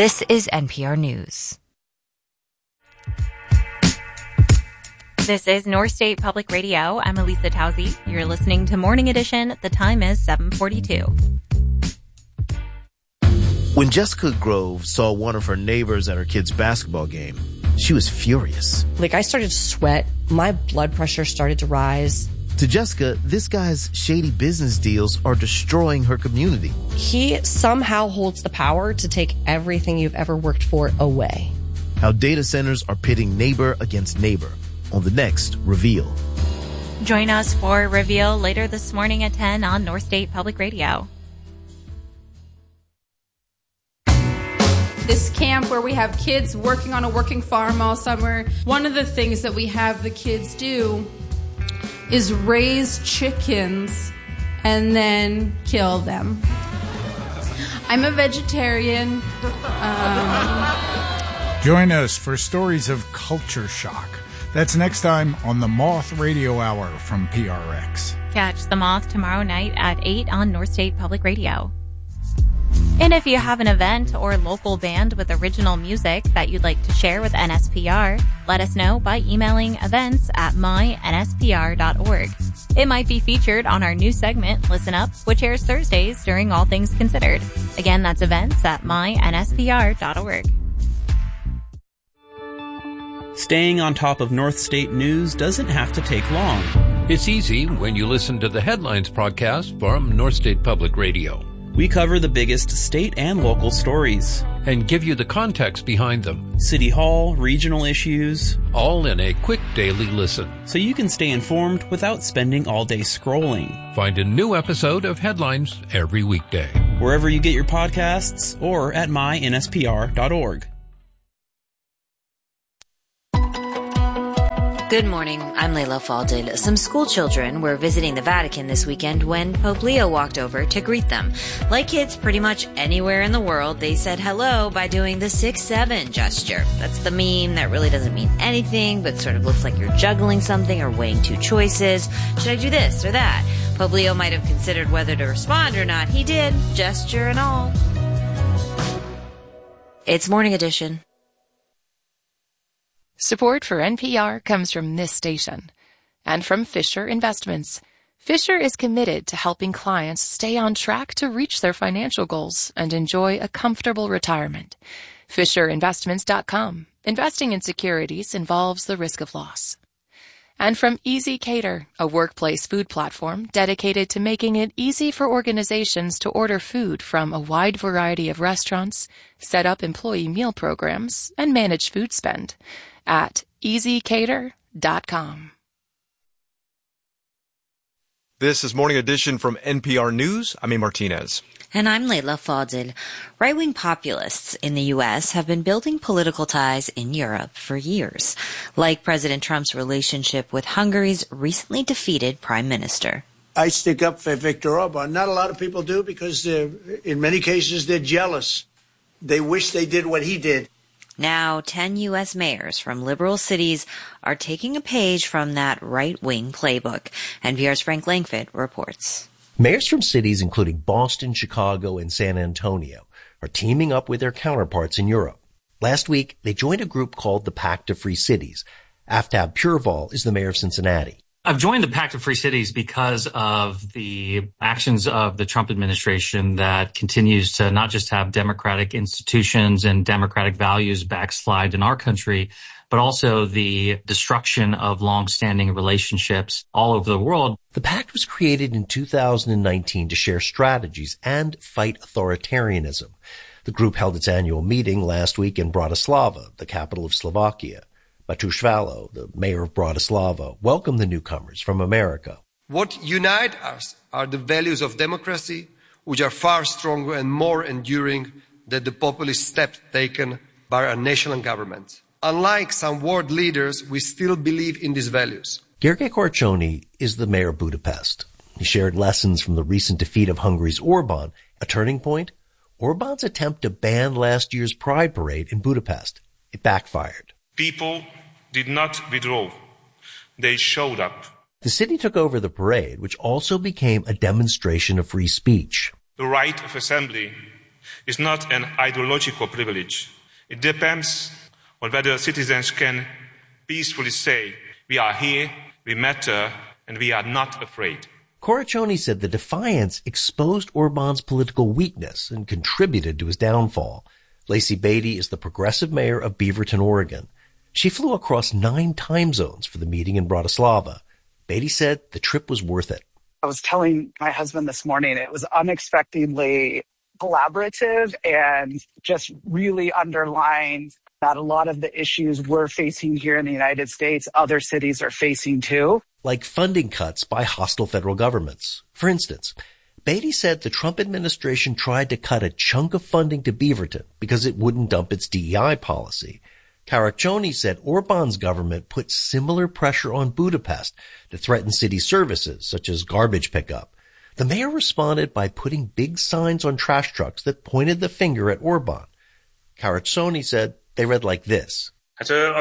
This is NPR News. This is North State Public Radio. I'm Elisa Tauzi. You're listening to Morning Edition. The time is 7:42. When Jessica Grove saw one of her neighbors at her kid's basketball game, she was furious. I started to sweat. My blood pressure started to rise. To Jessica, this guy's shady business deals are destroying her community. He somehow holds the power to take everything you've ever worked for away. How data centers are pitting neighbor against neighbor on the next Reveal. Join us for Reveal later this morning at 10 on North State Public Radio. This camp where we have kids working on a working farm all summer, one of the things that we have the kids do is raise chickens and then kill them. I'm a vegetarian. Join us for stories of culture shock. That's next time on the Moth Radio Hour from PRX. Catch The Moth tomorrow night at 8 on North State Public Radio. And if you have an event or local band with original music that you'd like to share with NSPR, let us know by emailing events@mynspr.org. It might be featured on our new segment, Listen Up, which airs Thursdays during All Things Considered. Again, that's events@mynspr.org. Staying on top of North State news doesn't have to take long. It's easy when you listen to the Headlines podcast from North State Public Radio. We cover the biggest state and local stories and give you the context behind them. City Hall, regional issues, all in a quick daily listen. So you can stay informed without spending all day scrolling. Find a new episode of Headlines every weekday, wherever you get your podcasts or at mynspr.org. Good morning, I'm Layla Faldil. Some school children were visiting the Vatican this weekend when Pope Leo walked over to greet them. Like kids pretty much anywhere in the world, they said hello by doing the 6-7 gesture. That's the meme that really doesn't mean anything, but sort of looks like you're juggling something or weighing two choices. Should I do this or that? Pope Leo might have considered whether to respond or not. He did, gesture and all. It's Morning Edition. Support for NPR comes from this station and from Fisher Investments. Fisher is committed to helping clients stay on track to reach their financial goals and enjoy a comfortable retirement. FisherInvestments.com. Investing in securities involves the risk of loss. And from Easy Cater, a workplace food platform dedicated to making it easy for organizations to order food from a wide variety of restaurants, set up employee meal programs, and manage food spend at easycater.com. This is Morning Edition from NPR News. I'm A. Martinez. And I'm Layla Faldil. Right-wing populists in the U.S. have been building political ties in Europe for years, like President Trump's relationship with Hungary's recently defeated prime minister. I stick up for Viktor Orban. Not a lot of people do because in many cases they're jealous. They wish they did what he did. Now, 10 U.S. mayors from liberal cities are taking a page from that right-wing playbook. NPR's Frank Langford reports. Mayors from cities including Boston, Chicago, and San Antonio are teaming up with their counterparts in Europe. Last week, they joined a group called the Pact of Free Cities. Aftab Pureval is the mayor of Cincinnati. I've joined the Pact of Free Cities because of the actions of the Trump administration that continues to not just have democratic institutions and democratic values backslide in our country, but also the destruction of long-standing relationships all over the world. The pact was created in 2019 to share strategies and fight authoritarianism. The group held its annual meeting last week in Bratislava, the capital of Slovakia. Mateusz Valo, the mayor of Bratislava, welcomed the newcomers from America. What unites us are the values of democracy, which are far stronger and more enduring than the populist steps taken by our national governments. Unlike some world leaders, we still believe in these values. Gergely Korcsony is the mayor of Budapest. He shared lessons from the recent defeat of Hungary's Orban. A turning point? Orban's attempt to ban last year's Pride Parade in Budapest. It backfired. People did not withdraw. They showed up. The city took over the parade, which also became a demonstration of free speech. The right of assembly is not an ideological privilege. It depends on whether citizens can peacefully say, we are here, we matter, and we are not afraid. Corriccioni said the defiance exposed Orban's political weakness and contributed to his downfall. Lacey Beatty is the progressive mayor of Beaverton, Oregon. She flew across 9 time zones for the meeting in Bratislava. Beatty said the trip was worth it. I was telling my husband this morning, it was unexpectedly collaborative and just really underlined that a lot of the issues we're facing here in the United States, other cities are facing too. Like funding cuts by hostile federal governments. For instance, Beatty said the Trump administration tried to cut a chunk of funding to Beaverton because it wouldn't dump its DEI policy. Corriccioni said Orban's government put similar pressure on Budapest to threaten city services, such as garbage pickup. The mayor responded by putting big signs on trash trucks that pointed the finger at Orban. Corriccioni said they read like this: "Who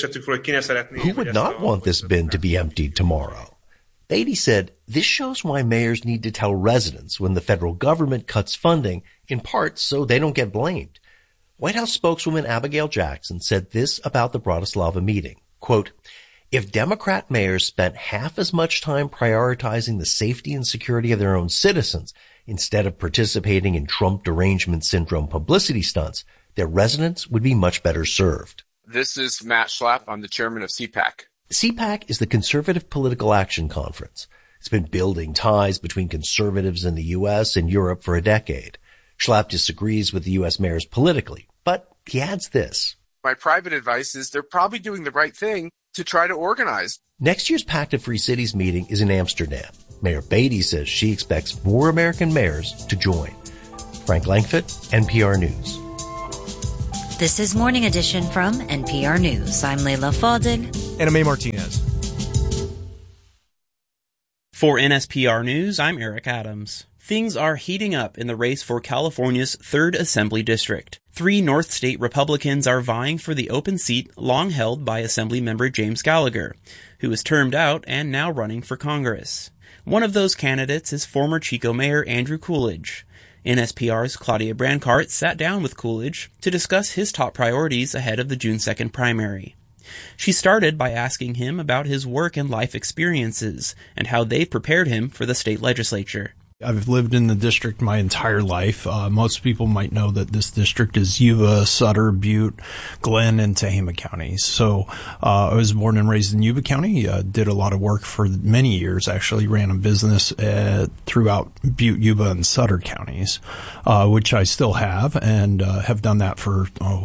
would not want this bin to be emptied tomorrow?" Beatty said this shows why mayors need to tell residents when the federal government cuts funding, in part so they don't get blamed. White House spokeswoman Abigail Jackson said this about the Bratislava meeting, quote, "If Democrat mayors spent half as much time prioritizing the safety and security of their own citizens instead of participating in Trump derangement syndrome publicity stunts, their residents would be much better served." This is Matt Schlapp. I'm the chairman of CPAC. CPAC is the Conservative Political Action Conference. It's been building ties between conservatives in the U.S. and Europe for a decade. Schlapp disagrees with the U.S. mayors politically, but he adds this: "My private advice is they're probably doing the right thing to try to organize." Next year's Pact of Free Cities meeting is in Amsterdam. Mayor Beatty says she expects more American mayors to join. Frank Langfitt, NPR News. This is Morning Edition from NPR News. I'm Leila Fadel. And May Martinez. For NSPR News, I'm Eric Adams. Things are heating up in the race for California's 3rd Assembly District. 3 North State Republicans are vying for the open seat long held by Assemblymember James Gallagher, who is termed out and now running for Congress. One of those candidates is former Chico Mayor Andrew Coolidge. NSPR's Claudia Brancart sat down with Coolidge to discuss his top priorities ahead of the June 2nd primary. She started by asking him about his work and life experiences and how they prepared him for the state legislature. I've lived in the district my entire life. Most people might know that this district is Yuba, Sutter, Butte, Glenn, and Tehama counties. So I was born and raised in Yuba County, did a lot of work for many years, actually ran a business throughout Butte, Yuba, and Sutter counties, which I still have and have done that for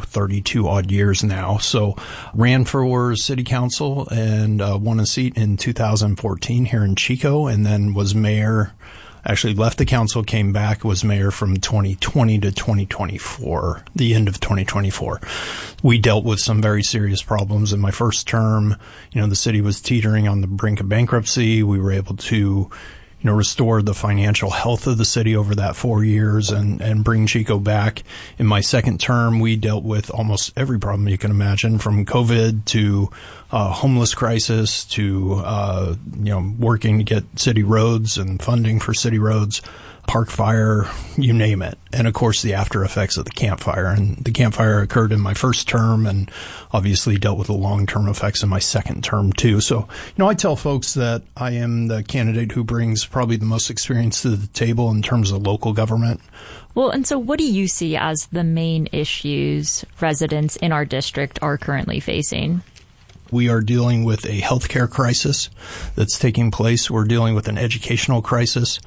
32 odd years now. So ran for city council and won a seat in 2014 here in Chico, and then was mayor. Actually left the council, came back, was mayor from 2020 to 2024, the end of 2024. We dealt with some very serious problems in my first term. The city was teetering on the brink of bankruptcy. We were able to, restore the financial health of the city over that 4 years and bring Chico back. In my second term, we dealt with almost every problem you can imagine, from COVID to homeless crisis to, working to get city roads and funding for city roads, park fire, you name it. And of course, the after effects of the Camp Fire. And the Camp Fire occurred in my first term and obviously dealt with the long-term effects in my second term too. So, I tell folks that I am the candidate who brings probably the most experience to the table in terms of local government. Well, and so what do you see as the main issues residents in our district are currently facing? We are dealing with a healthcare crisis that's taking place. We're dealing with an educational crisis.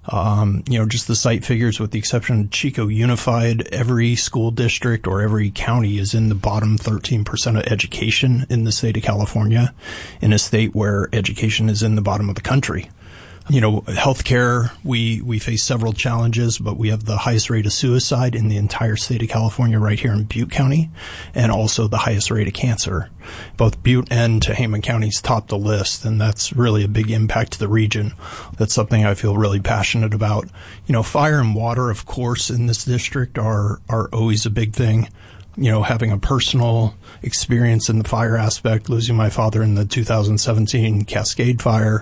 Just the site figures, with the exception of Chico Unified, every school district or every county is in the bottom 13% of education in the state of California, in a state where education is in the bottom of the country. Healthcare, we face several challenges, but we have the highest rate of suicide in the entire state of California right here in Butte County, and also the highest rate of cancer. Both Butte and Tehama counties top the list, and that's really a big impact to the region. That's something I feel really passionate about. Fire and water, of course, in this district are always a big thing. Having a personal experience in the fire aspect, losing my father in the 2017 Cascade Fire,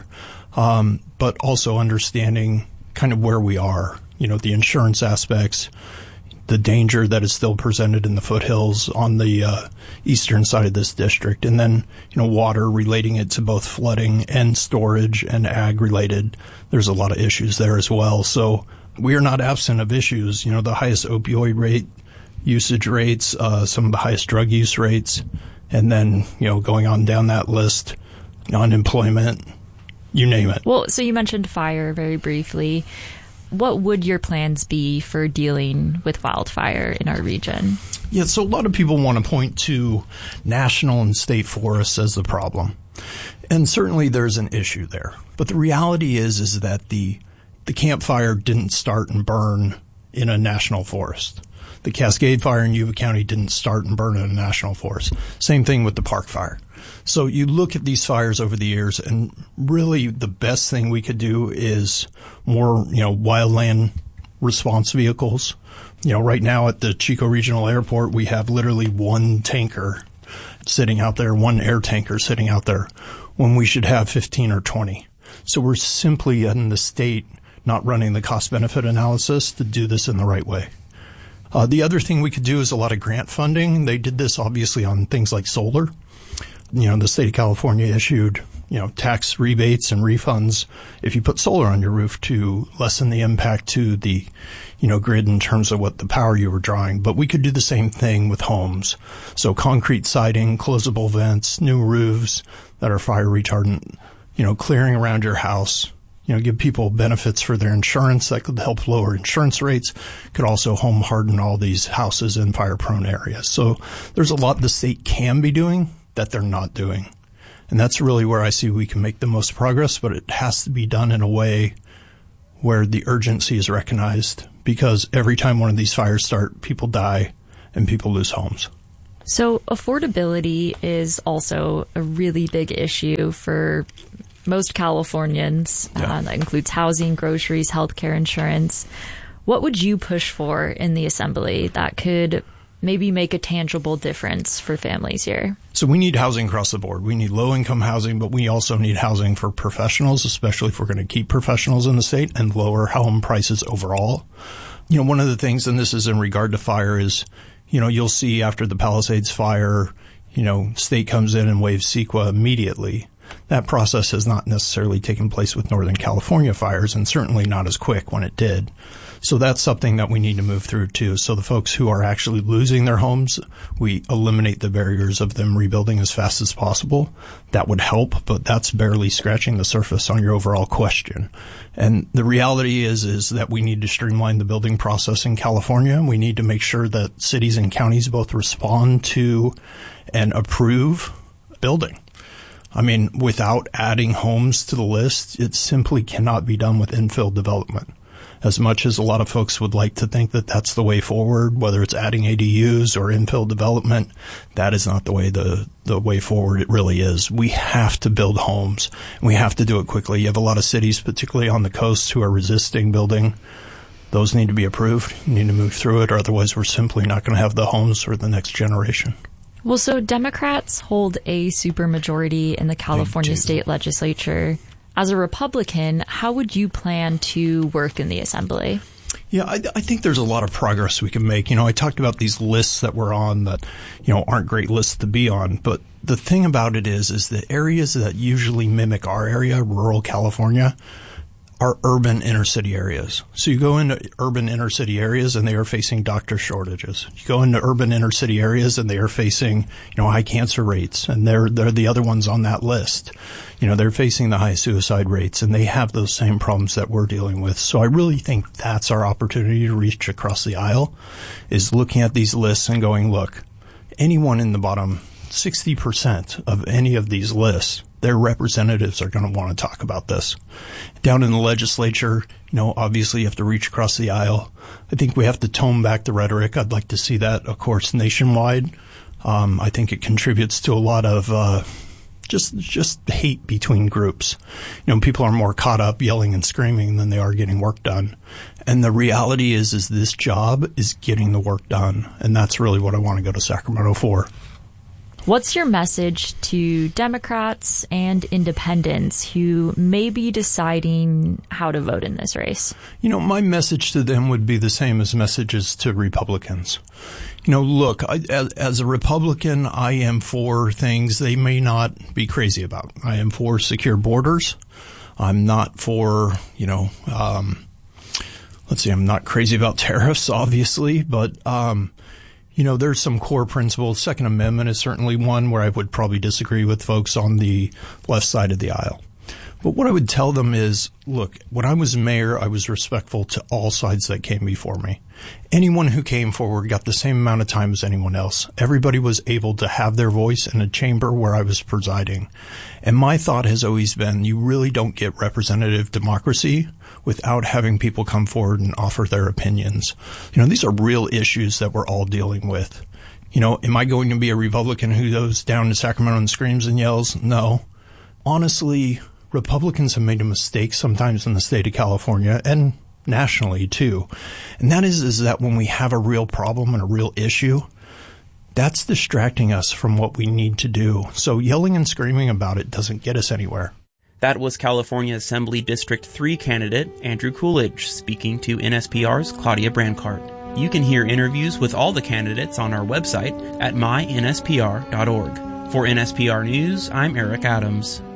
but also understanding kind of where we are, the insurance aspects, the danger that is still presented in the foothills on the eastern side of this district. And then, water, relating it to both flooding and storage and ag related. There's a lot of issues there as well. So we are not absent of issues. The highest opioid rate, usage rates, some of the highest drug use rates, and then, going on down that list, unemployment, you name it. Well, so you mentioned fire very briefly. What would your plans be for dealing with wildfire in our region? Yeah, so a lot of people want to point to national and state forests as the problem. And certainly there's an issue there. But the reality is that the Camp Fire didn't start and burn in a national forest. The Cascade Fire in Yuba County didn't start and burn in a national forest. Same thing with the Park Fire. So you look at these fires over the years, and really the best thing we could do is more, wildland response vehicles. Right now at the Chico Regional Airport, we have literally one tanker sitting out there, one air tanker sitting out there, when we should have 15 or 20. So we're simply in the state not running the cost-benefit analysis to do this in the right way. The other thing we could do is a lot of grant funding. They did this obviously on things like solar. The state of California issued, tax rebates and refunds if you put solar on your roof to lessen the impact to the, grid in terms of what the power you were drawing. But we could do the same thing with homes. So concrete siding, closable vents, new roofs that are fire retardant, clearing around your house. Give people benefits for their insurance. That could help lower insurance rates. Could also home harden all these houses in fire-prone areas. So there's a lot the state can be doing that they're not doing. And that's really where I see we can make the most progress, but it has to be done in a way where the urgency is recognized, because every time one of these fires start, people die and people lose homes. So affordability is also a really big issue for most Californians. Yeah. That includes housing, groceries, healthcare, insurance. What would you push for in the assembly that could maybe make a tangible difference for families here? So we need housing across the board. We need low-income housing, but we also need housing for professionals, especially if we're going to keep professionals in the state, and lower home prices overall. One of the things, and this is in regard to fire, is, you'll see after the Palisades fire, state comes in and waives CEQA immediately. That process has not necessarily taken place with Northern California fires, and certainly not as quick when it did. So that's something that we need to move through too. So the folks who are actually losing their homes, we eliminate the barriers of them rebuilding as fast as possible. That would help, but that's barely scratching the surface on your overall question. And the reality is that we need to streamline the building process in California. We need to make sure that cities and counties both respond to and approve building. Without adding homes to the list, it simply cannot be done with infill development. As much as a lot of folks would like to think that that's the way forward, whether it's adding ADUs or infill development, that is not the way forward. It really is. We have to build homes, and we have to do it quickly. You have a lot of cities, particularly on the coast, who are resisting building. Those need to be approved. You need to move through it, or otherwise we're simply not going to have the homes for the next generation. Well, so Democrats hold a supermajority in the California state legislature. As a Republican, how would you plan to work in the assembly? Yeah, I think there's a lot of progress we can make. I talked about these lists that we're on that, aren't great lists to be on. But the thing about it is the areas that usually mimic our area, rural California, are urban inner city areas. So you go into urban inner city areas and they are facing doctor shortages. You go into urban inner city areas and they are facing, high cancer rates, and they're the other ones on that list. They're facing the high suicide rates, and they have those same problems that we're dealing with. So I really think that's our opportunity to reach across the aisle, is looking at these lists and going, look, anyone in the bottom 60% of any of these lists, their representatives are going to want to talk about this. Down in the legislature, obviously you have to reach across the aisle. I think we have to tone back the rhetoric. I'd like to see that, of course, nationwide. I think it contributes to a lot of just hate between groups. People are more caught up yelling and screaming than they are getting work done. And the reality is this job is getting the work done. And that's really what I want to go to Sacramento for. What's your message to Democrats and independents who may be deciding how to vote in this race? You know, my message to them would be the same as messages to Republicans. You know, look, as a Republican, I am for things they may not be crazy about. I am for secure borders. I'm not for, I'm not crazy about tariffs, obviously, but, there's some core principles. Second Amendment is certainly one where I would probably disagree with folks on the left side of the aisle. But what I would tell them is, look, when I was mayor, I was respectful to all sides that came before me. Anyone who came forward got the same amount of time as anyone else. Everybody was able to have their voice in a chamber where I was presiding. And my thought has always been, you really don't get representative democracy without having people come forward and offer their opinions. These are real issues that we're all dealing with. Am I going to be a Republican who goes down to Sacramento and screams and yells? No. Honestly, Republicans have made a mistake sometimes in the state of California and nationally too. And that is that when we have a real problem and a real issue, that's distracting us from what we need to do. So yelling and screaming about it doesn't get us anywhere. That was California Assembly District 3 candidate Andrew Coolidge speaking to NSPR's Claudia Brancart. You can hear interviews with all the candidates on our website at mynspr.org. For NSPR News, I'm Eric Adams.